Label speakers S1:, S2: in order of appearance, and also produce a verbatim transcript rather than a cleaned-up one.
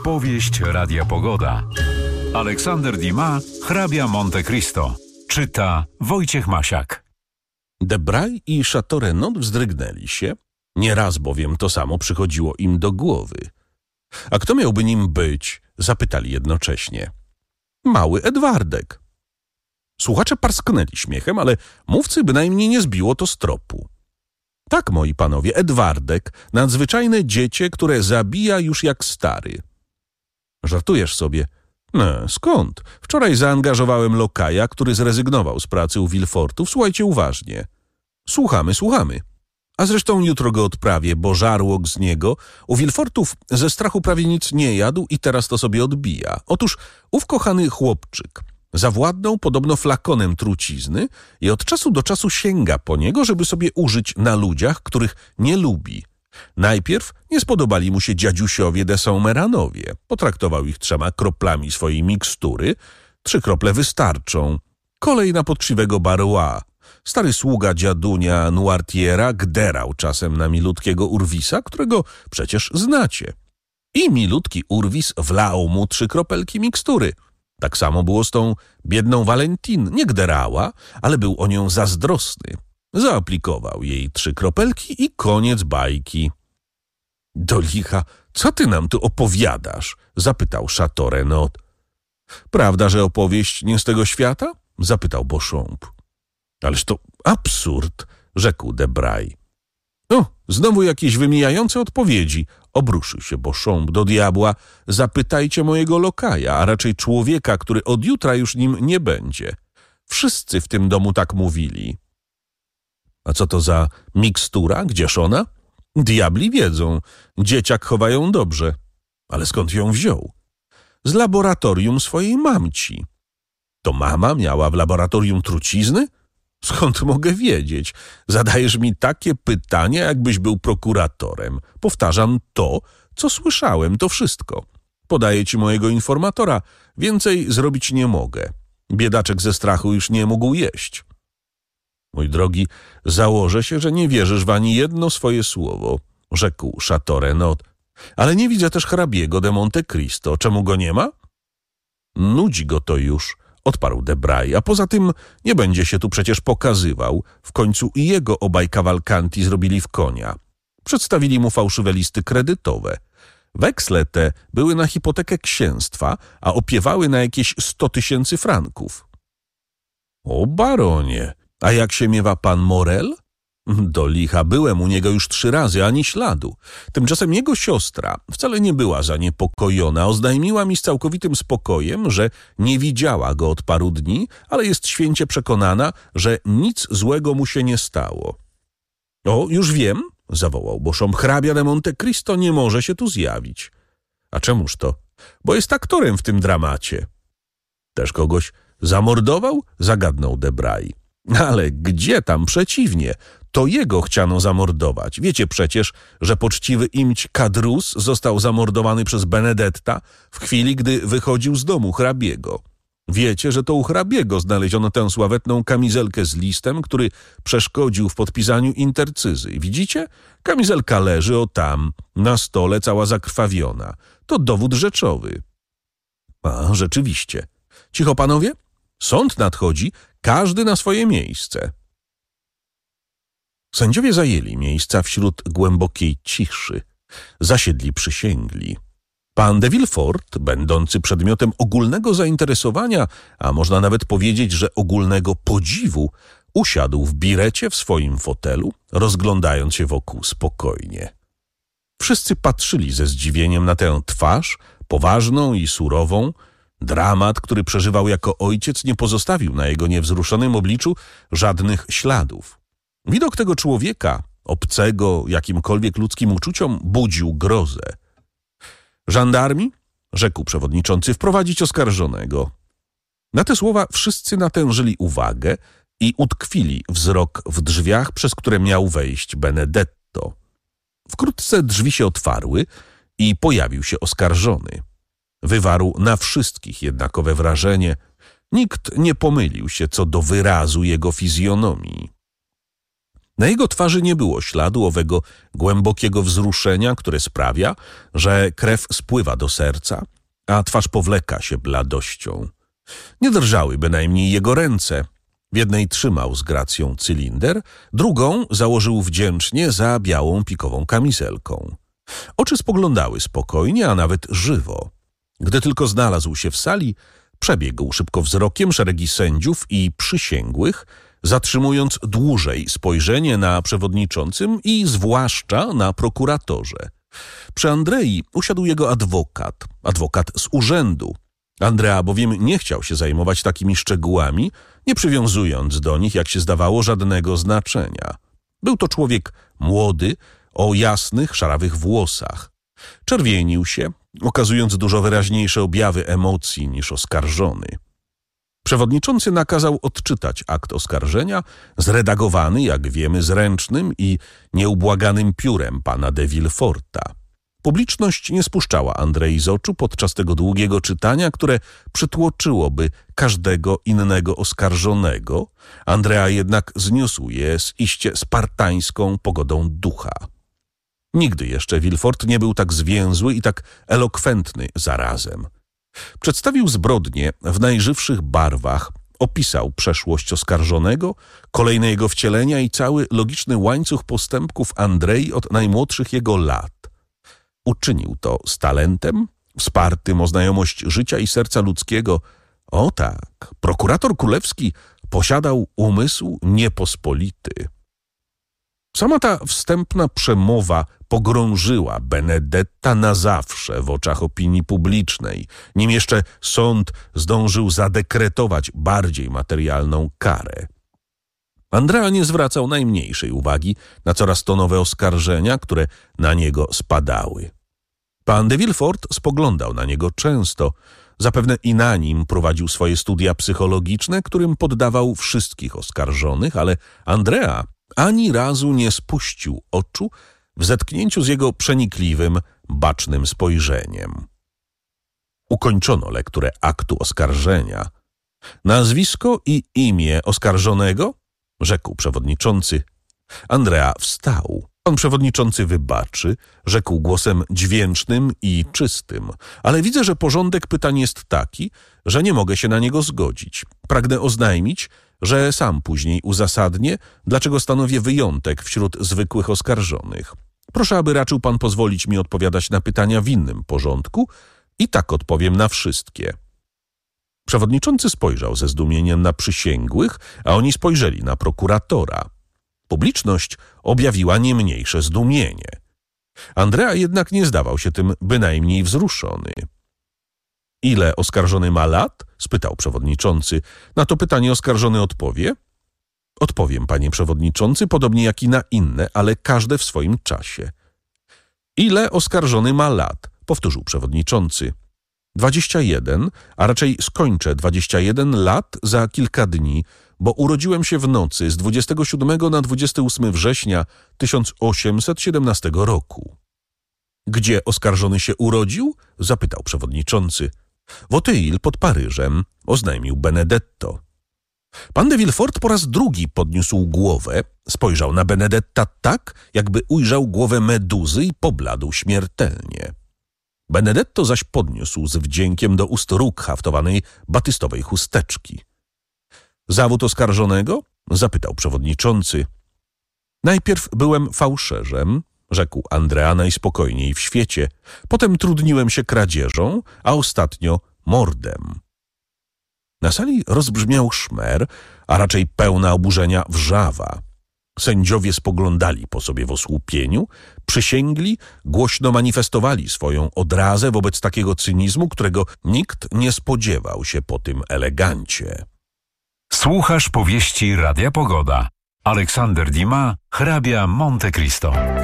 S1: Powieść Radia Pogoda. Aleksander Dumas, hrabia Monte Cristo. Czyta Wojciech Masiak.
S2: Debray i Château Renaud wzdrygnęli się, nieraz bowiem to samo przychodziło im do głowy. A kto miałby nim być? Zapytali jednocześnie. Mały Edwardek. Słuchacze parsknęli śmiechem, ale mówcy bynajmniej nie zbiło to z tropu. Tak, moi panowie, Edwardek, nadzwyczajne dziecię, które zabija już jak stary. Żartujesz sobie? No, skąd? Wczoraj zaangażowałem lokaja, który zrezygnował z pracy u Villefortów. Słuchajcie uważnie. Słuchamy, słuchamy. A zresztą jutro go odprawię, bo żarłok z niego u Villefortów ze strachu prawie nic nie jadł i teraz to sobie odbija. Otóż ów kochany chłopczyk zawładnął podobno flakonem trucizny i od czasu do czasu sięga po niego, żeby sobie użyć na ludziach, których nie lubi. Najpierw nie spodobali mu się dziadziusiowie de Saint-Méranowie. Potraktował ich trzema kroplami swojej mikstury. Trzy krople wystarczą. Kolej na poczciwego Barrois. Stary sługa dziadunia Noirtiera gderał czasem na milutkiego Urwisa, którego przecież znacie. I milutki Urwis wlał mu trzy kropelki mikstury. Tak samo było z tą biedną Valentine. Nie gderała, ale był o nią zazdrosny. Zaaplikował jej trzy kropelki i koniec bajki. Do licha, co ty nam tu opowiadasz? Zapytał Château Renaud. Prawda, że opowieść nie z tego świata? Zapytał Beauchamp. Ależ to absurd, rzekł Debray. O, znowu jakieś wymijające odpowiedzi, obruszył się Beauchamp. Do diabła, zapytajcie mojego lokaja, a raczej człowieka, który od jutra już nim nie będzie. Wszyscy w tym domu tak mówili. A co to za mikstura? Gdzież ona? Diabli wiedzą. Dzieciak chowa ją dobrze. Ale skąd ją wziął? Z laboratorium swojej mamci. To mama miała w laboratorium trucizny? Skąd mogę wiedzieć? Zadajesz mi takie pytanie, jakbyś był prokuratorem. Powtarzam to, co słyszałem, to wszystko. Podaję ci mojego informatora. Więcej zrobić nie mogę. Biedaczek ze strachu już nie mógł jeść. Mój drogi, założę się, że nie wierzysz w ani jedno swoje słowo, rzekł Château Renaud. Ale nie widzę też hrabiego de Monte Cristo. Czemu go nie ma? Nudzi go to już, odparł Debray, a poza tym nie będzie się tu przecież pokazywał. W końcu i jego obaj Cavalcanti zrobili w konia. Przedstawili mu fałszywe listy kredytowe. Weksle te były na hipotekę księstwa, a opiewały na jakieś sto tysięcy franków. O baronie, a jak się miewa pan Morel? Do licha, byłem u niego już trzy razy, ani śladu. Tymczasem jego siostra wcale nie była zaniepokojona. Oznajmiła mi z całkowitym spokojem, że nie widziała go od paru dni, ale jest święcie przekonana, że nic złego mu się nie stało. O, już wiem, zawołał Beauchamp, hrabia de Monte Cristo nie może się tu zjawić. A czemuż to? Bo jest aktorem w tym dramacie. Też kogoś zamordował? Zagadnął Debray. Ale gdzie tam, przeciwnie, to jego chciano zamordować. Wiecie przecież, że poczciwy imć Caderousse został zamordowany przez Benedetta w chwili, gdy wychodził z domu hrabiego. Wiecie, że to u hrabiego znaleziono tę sławetną kamizelkę z listem, który przeszkodził w podpisaniu intercyzy. Widzicie? Kamizelka leży o tam, na stole, cała zakrwawiona. To dowód rzeczowy. A, rzeczywiście. Cicho, panowie? Sąd nadchodzi, każdy na swoje miejsce. Sędziowie zajęli miejsca wśród głębokiej ciszy. Zasiedli przysięgli. Pan de Villefort, będący przedmiotem ogólnego zainteresowania, a można nawet powiedzieć, że ogólnego podziwu, usiadł w birecie w swoim fotelu, rozglądając się wokół spokojnie. Wszyscy patrzyli ze zdziwieniem na tę twarz, poważną i surową. Dramat, który przeżywał jako ojciec, nie pozostawił na jego niewzruszonym obliczu żadnych śladów. Widok tego człowieka, obcego jakimkolwiek ludzkim uczuciom, budził grozę. Żandarmi, rzekł przewodniczący, wprowadzić oskarżonego. Na te słowa wszyscy natężyli uwagę i utkwili wzrok w drzwiach, przez które miał wejść Benedetto. Wkrótce drzwi się otwarły i pojawił się oskarżony. Wywarł na wszystkich jednakowe wrażenie. Nikt nie pomylił się co do wyrazu jego fizjonomii. Na jego twarzy nie było śladu owego głębokiego wzruszenia, które sprawia, że krew spływa do serca, a twarz powleka się bladością. Nie drżały bynajmniej jego ręce. W jednej trzymał z gracją cylinder, drugą założył wdzięcznie za białą pikową kamizelką. Oczy spoglądały spokojnie, a nawet żywo. Gdy tylko znalazł się w sali, przebiegł szybko wzrokiem szeregi sędziów i przysięgłych, zatrzymując dłużej spojrzenie na przewodniczącym i zwłaszcza na prokuratorze. Przy Andrei usiadł jego adwokat, adwokat z urzędu. Andrea bowiem nie chciał się zajmować takimi szczegółami, nie przywiązując do nich, jak się zdawało, żadnego znaczenia. Był to człowiek młody, o jasnych, szarawych włosach. Czerwienił się, okazując dużo wyraźniejsze objawy emocji niż oskarżony. Przewodniczący nakazał odczytać akt oskarżenia, zredagowany, jak wiemy, zręcznym i nieubłaganym piórem pana de Villeforta. Publiczność nie spuszczała Andrei z oczu podczas tego długiego czytania, które przytłoczyłoby każdego innego oskarżonego. Andrea jednak zniósł je z iście spartańską pogodą ducha. Nigdy jeszcze Villefort nie był tak zwięzły i tak elokwentny zarazem. Przedstawił zbrodnię w najżywszych barwach, opisał przeszłość oskarżonego, kolejne jego wcielenia i cały logiczny łańcuch postępków Andrei od najmłodszych jego lat. Uczynił to z talentem, wspartym o znajomość życia i serca ludzkiego. O tak, prokurator królewski posiadał umysł niepospolity. Sama ta wstępna przemowa pogrążyła Benedetta na zawsze w oczach opinii publicznej, nim jeszcze sąd zdążył zadekretować bardziej materialną karę. Andrea nie zwracał najmniejszej uwagi na coraz to nowe oskarżenia, które na niego spadały. Pan de Villefort spoglądał na niego często, zapewne i na nim prowadził swoje studia psychologiczne, którym poddawał wszystkich oskarżonych, ale Andrea ani razu nie spuścił oczu w zetknięciu z jego przenikliwym, bacznym spojrzeniem. Ukończono lekturę aktu oskarżenia. Nazwisko i imię oskarżonego? Rzekł przewodniczący. Andrea wstał. Pan przewodniczący wybaczy, rzekł głosem dźwięcznym i czystym, ale widzę, że porządek pytań jest taki, że nie mogę się na niego zgodzić. Pragnę oznajmić, że sam później uzasadnię, dlaczego stanowię wyjątek wśród zwykłych oskarżonych. Proszę, aby raczył pan pozwolić mi odpowiadać na pytania w innym porządku i tak odpowiem na wszystkie. Przewodniczący spojrzał ze zdumieniem na przysięgłych, a oni spojrzeli na prokuratora. Publiczność objawiła nie mniejsze zdumienie. Andrea jednak nie zdawał się tym bynajmniej wzruszony. Ile oskarżony ma lat? Spytał przewodniczący. Na to pytanie oskarżony odpowie? Odpowiem, panie przewodniczący, podobnie jak i na inne, ale każde w swoim czasie. Ile oskarżony ma lat? Powtórzył przewodniczący. Dwadzieścia jeden, a raczej skończę dwadzieścia jeden lat za kilka dni, bo urodziłem się w nocy z dwudziestego siódmego na dwudziestego ósmego września tysiąc osiemset siedemnastego roku. Gdzie oskarżony się urodził? Zapytał przewodniczący. W Auteuil pod Paryżem, oznajmił Benedetto. Pan de Villefort po raz drugi podniósł głowę, spojrzał na Benedetta tak, jakby ujrzał głowę meduzy i pobladł śmiertelnie. Benedetto zaś podniósł z wdziękiem do ust róg haftowanej batystowej chusteczki. Zawód oskarżonego? Zapytał przewodniczący. Najpierw byłem fałszerzem, rzekł Andrea najspokojniej w świecie. Potem trudniłem się kradzieżą, a ostatnio mordem. Na sali rozbrzmiał szmer, a raczej pełna oburzenia wrzawa. Sędziowie spoglądali po sobie w osłupieniu, przysięgli, głośno manifestowali swoją odrazę wobec takiego cynizmu, którego nikt nie spodziewał się po tym elegancie.
S1: Słuchasz powieści Radia Pogoda. Aleksander Dumas, hrabia Monte Cristo.